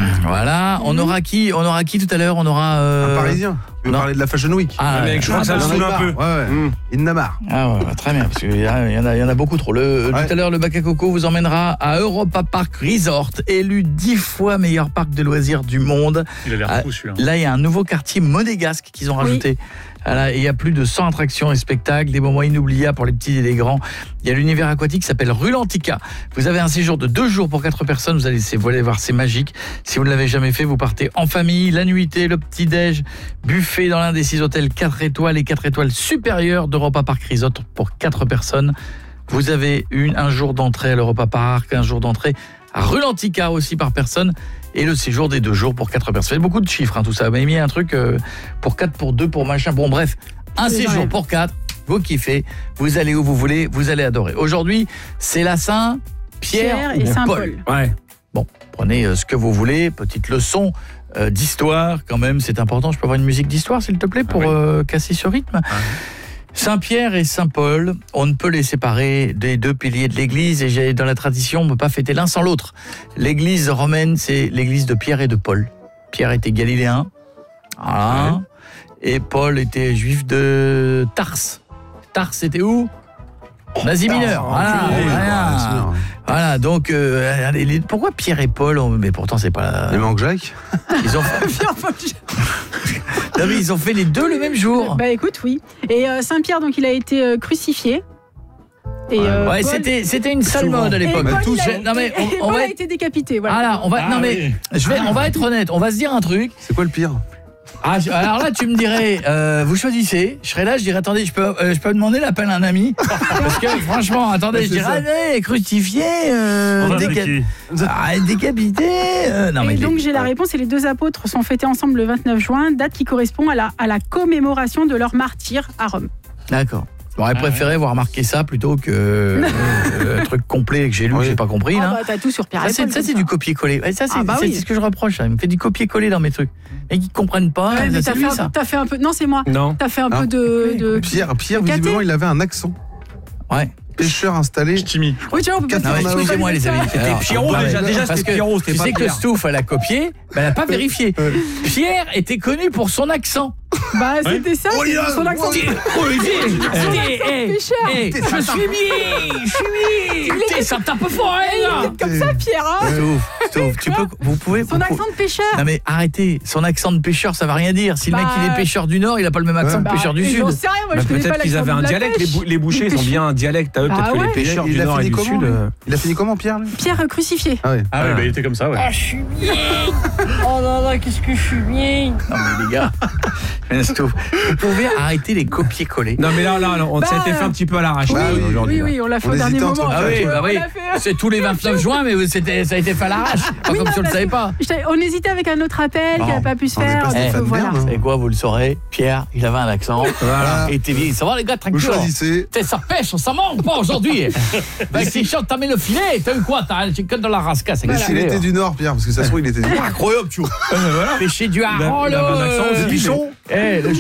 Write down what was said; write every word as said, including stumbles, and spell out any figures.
Voilà, on aura qui On aura qui tout à l'heure On aura euh... un Parisien. Tu veux parler de la Fashion Week? Ah, mec, je crois que ça le saoule un peu. Ouais, ouais. Mmh. Il n'a marre. Ah ouais, très bien, parce qu'il y, y, en a, il y en a beaucoup trop. Le, ouais. Tout à l'heure, le Bac à Coco vous emmènera à Europa Park Resort, élu dix fois meilleur parc de loisirs du monde. Il a l'air ah, fou celui-là. Là, il y a un nouveau quartier monégasque qu'ils ont rajouté. Oui. Voilà, et il y a plus de cent attractions et spectacles, des moments inoubliables pour les petits et les grands. Il y a l'univers aquatique qui s'appelle Rulantica. Vous avez un séjour de deux jours pour quatre personnes. Vous allez, vous allez voir, c'est magique. Si vous ne l'avez jamais fait, vous partez en famille. La nuitée, le petit-déj, buffet dans l'un des six hôtels quatre étoiles et quatre étoiles supérieures d'Europa Park Resort pour quatre personnes. Vous avez une, un jour d'entrée à l'Europa Park, un jour d'entrée à Rulantica aussi par personne. Et le séjour des deux jours pour quatre personnes. Ça fait beaucoup de chiffres, hein, tout ça. Vous m'avez mis un truc euh, pour quatre, pour deux, pour machin. Bon, bref, un c'est séjour vrai. Pour quatre. Vous kiffez. Vous allez où vous voulez. Vous allez adorer. Aujourd'hui, c'est la Saint-Pierre Pierre et Saint-Paul. Ouais. Bon, prenez euh, ce que vous voulez. Petite leçon euh, d'histoire, quand même. C'est important. Je peux avoir une musique d'histoire, s'il te plaît, pour ah oui. euh, casser ce rythme. Ah oui. Saint-Pierre et Saint-Paul, on ne peut les séparer des deux piliers de l'église, et j'ai, dans la tradition, on ne peut pas fêter l'un sans l'autre. L'église romaine, c'est l'église de Pierre et de Paul. Pierre était galiléen, voilà, ouais. Et Paul était juif de Tarse. Tarse, c'était où ? Asie mineure. Voilà, voilà. Voilà, donc euh, les, pourquoi Pierre et Paul on, mais pourtant c'est pas la... Les manques Jacques. Ils ont fait... Non mais ils ont fait les deux le même jour. Bah écoute, oui. Et euh, Saint-Pierre, donc il a été euh, crucifié. Et euh, ouais, Paul... c'était c'était une sale mode à l'époque. Et Paul, Tout, il a, non mais on, et on Paul va a être... été décapité. Voilà. Voilà, on va ah, non mais oui. je vais on va être honnête, on va se dire un truc. C'est quoi le pire? Ah, je, alors là, tu me dirais, euh, vous choisissez. Je serais là, je dirais, attendez, je peux, euh, je peux demander l'appel à un ami. Parce que franchement, attendez, je dirais, allez, crucifié, euh, déca- ah, décapité. Euh, non, et mais donc les... j'ai la réponse, et les deux apôtres sont fêtés ensemble le vingt-neuf juin, date qui correspond à la, à la commémoration de leur martyre à Rome. D'accord. J'aurais préféré voir marquer ça plutôt que euh, un truc complet que j'ai lu, oui. que j'ai pas compris. Oh là. bah, t'as tout sur Pierre et Paul. Ça, c'est, ça, c'est du copier-coller. Ça, c'est, ah bah c'est, oui. c'est ce que je reproche. Ça. Il me fait du copier-coller dans mes trucs. Et qu'ils comprennent pas. Ouais, mais ça, t'as, fait un, t'as fait un peu. Non, c'est moi. Non. T'as fait un ah. peu de. de Pierre, Pierre visiblement, il avait un accent. Ouais. Pêcheur installé. Ch'timi. Oui, tu vois, on peut pas non, mais excusez-moi les amis. C'était Pierrot déjà, déjà c'était Pierrot, c'était tu pas sais Pierre. que Stouff elle a copié, ben elle a pas vérifié. Pierre était connu pour son accent. Bah c'était ça, oh, yeah, son accent. Olivier, je suis bien, je suis bien. T'es ça tape fort là. Comme ça Pierre hein. Stouff, Stouff, tu peux vous pouvez son accent de pêcheur. Non mais arrêtez, son accent de pêcheur ça va rien dire. Si le mec il est pêcheur du Nord, il a pas le même accent que pêcheur du Sud. J'en sais rien, moi je connais pas l'accent. Peut-être qu'ils avaient un dialecte, les bouchers ils ont bien un dialecte à eux, peut-être que les pêcheurs du Nord et du Sud. Il a fini comment Pierre lui ? Pierre crucifié. Ah ouais. Ah ouais, bah il était comme ça ouais. Ah je suis bien. Oh là là, qu'est-ce que je suis bien. Non mais les gars, vous pouvez arrêter les copier-coller. Non mais là là, on bah, ça a été fait un petit peu à l'arrache oui, aujourd'hui. Oui oui, on l'a fait au dernier moment. Ah oui, bah oui. C'est tous les vingt-neuf juin mais c'était ça a été fait à l'arrache. Pas comme si on le savait pas. On hésitait avec un autre appel qui n'a pas pu se faire. Voilà. Et quoi, vous le saurez, Pierre, il avait un accent. Voilà. Et t'es bien, ça va les gars, tranquille. Vous choisissez. Ça pêche, ça manque pas aujourd'hui. Bah si chante, t'as mis le filet, t'as eu quoi? T'as que de la rascasse. Mais s'il était du Nord, Pierre, parce que ça se trouve il était du Nord. Incroyable, tu vois. Pêcher du hareng, le pichon. Eh, le